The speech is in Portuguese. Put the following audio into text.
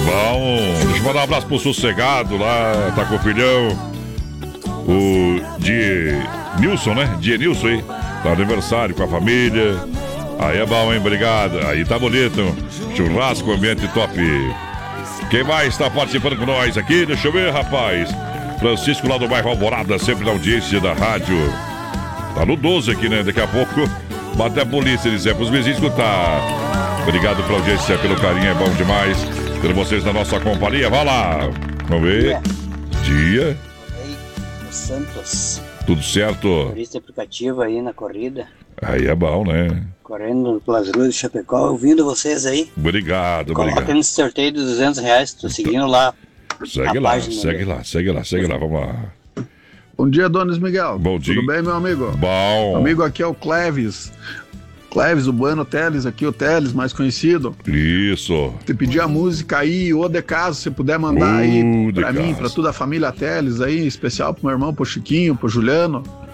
Bom, deixa eu mandar um abraço pro Sossegado lá, tá com o filhão. O Nilson, né? Nilson aí. Tá aniversário com a família. Aí é bom, hein? Obrigado. Aí tá bonito. Churrasco, ambiente top. Quem mais tá participando com nós aqui? Deixa eu ver, rapaz. Francisco lá do bairro Alvorada, sempre na audiência da rádio. Tá no 12 aqui, né? Daqui a pouco bate a polícia, eles é pros vizinhos escutar. Obrigado pela audiência, pelo carinho, é bom demais. Ter vocês na nossa companhia. Vai lá. Vamos ver. Dia. Santos. Tudo certo? Motorista aplicativo aí na corrida. Aí é bom, né? Correndo pelas ruas de Chapecó, ouvindo vocês aí. Obrigado, Coloca obrigado. nesse sorteio de R$200, tô seguindo lá. Segue lá, vamos lá. Bom dia, Donis Miguel. Bom dia. Tudo bem, meu amigo? Bom. Meu amigo aqui é o Cleves. Cleves, o Bueno Teles, aqui o Teles, mais conhecido. Isso. Te pedir a música aí, ou de caso, se puder mandar aí pra mim, caso. pra toda a família Teles aí, em especial pro meu irmão, pro Chiquinho, pro Juliano.